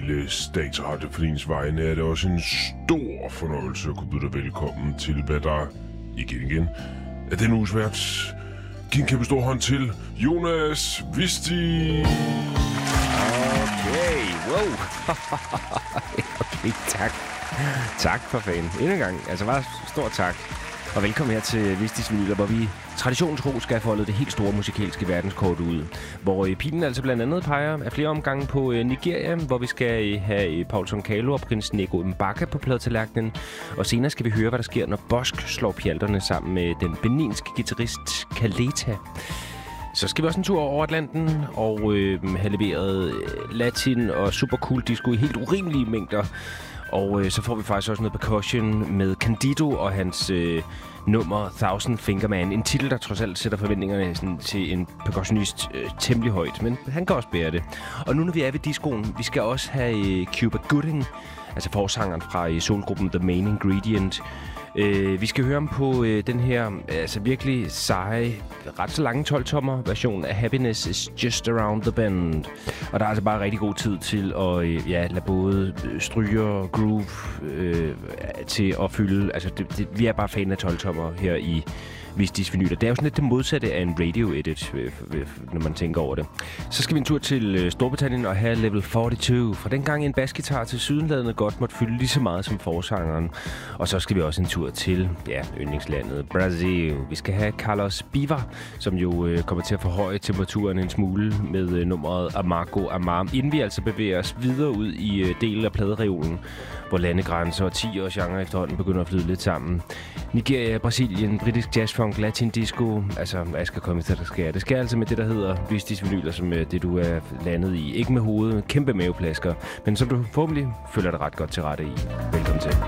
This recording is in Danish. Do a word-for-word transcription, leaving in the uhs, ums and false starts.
hele Statsradioforeningens vegne er det også en stor fornøjelse at kunne byde dig velkommen til, hvad der igen igen er den uges vært. Giv en kæmpe stor hånd til Jonas Visti. Okay, wow. Okay, tak. Tak for fanden. Endnu en gang. Altså bare stor tak. Og velkommen her til Vistis Vinyler, hvor vi traditionstro skal have foldet det helt store musikalske verdenskort ud. Hvor pilen altså blandt andet peger af flere omgange på Nigeria, hvor vi skal have Paul Tonkalo og prins Nego Mbaka på pladetallerkenen. Og senere skal vi høre, hvad der sker, når Bosk slår pjalterne sammen med den beninske guitarist Kaleta. Så skal vi også en tur over Atlanten og øh, have leveret latin og super cool disco i helt urimelige mængder. Og øh, så får vi faktisk også noget percussion med Candido og hans øh, nummer Thousand Finger Man. En titel, der trods alt sætter forventningerne sådan, til en percussionist øh, temmelig højt. Men han kan også bære det. Og nu når vi er ved discoen, vi skal også have øh, Cuba Gooding, altså forsangeren fra øh, soulgruppen The Main Ingredient. Øh, vi skal høre ham på øh, den her altså virkelig seje, ret så lange tolv-tommer version af Happiness is Just Around the Bend. Og der er altså bare rigtig god tid til at øh, ja, lade både stryger og groove øh, til at fylde. Altså, det, det, vi er bare fan af tolv-tommer her i Vistis Vinyler. Det er jo sådan lidt det modsatte af en radio-edit, når man tænker over det. Så skal vi en tur til Storbritannien og have Level fireogfyrre. Fra dengang en basgitar til sydenladende godt måtte fylde lige så meget som forsangeren. Og så skal vi også en tur til ja, yndlingslandet Brasil. Vi skal have Carlos Bivar, som jo øh, kommer til at forhøje temperaturen en smule med øh, nummeret Amargo Amar. Inden vi altså bevæger os videre ud i øh, delen af pladereolen, hvor landegrænser og ti års genre efterhånden begynder at flyde lidt sammen. Nigeria, Brasilien, britisk jazzfunk, latin disco. Altså, hvad skal komme til, der sker? Det sker altså med det, der hedder Vistis Vinyler, som uh, det, du er landet i. Ikke med hovedet, kæmpe maveplasker, men som du forhåbentlig føler dig ret godt til rette i. Velkommen til.